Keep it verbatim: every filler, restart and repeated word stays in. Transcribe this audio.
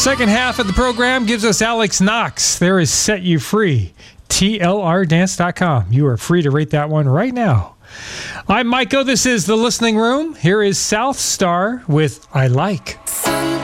Second half of the program gives us Alex Knox. There is Set You Free. T L R dance dot com. You are free to rate that one right now. I'm Mike O. This is The Listening Room. Here is South Star with I Like.